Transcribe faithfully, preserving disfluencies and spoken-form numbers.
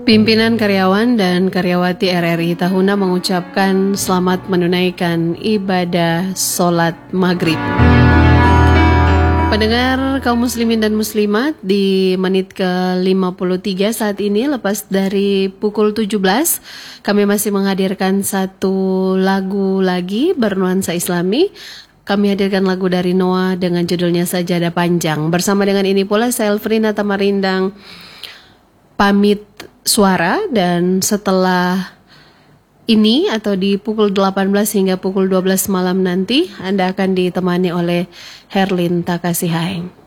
Pimpinan karyawan dan karyawati R R I Tahuna mengucapkan selamat menunaikan ibadah sholat maghrib. Pendengar kaum muslimin dan muslimat, di menit ke lima puluh tiga saat ini, lepas dari pukul tujuh belas, kami masih menghadirkan satu lagu lagi bernuansa islami. Kami hadirkan lagu dari Noah dengan judulnya Sajadah Panjang. Bersama dengan ini pula saya Elfrina Tamarindang pamit suara, dan setelah ini atau di pukul delapan belas hingga pukul dua belas malam nanti Anda akan ditemani oleh Herlin Takasihang.